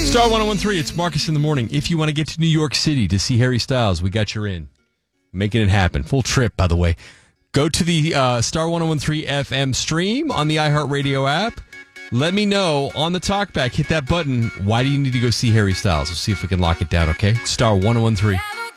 Star 1013, it's Marcus in the morning. If you want to get to New York City to see Harry Styles, we got you in. Making it happen. Full trip, by the way. Go to the Star 1013 FM stream on the iHeartRadio app. Let me know on the talkback. Hit that button. Why do you need to go see Harry Styles? We'll see if we can lock it down, okay? Star 1013.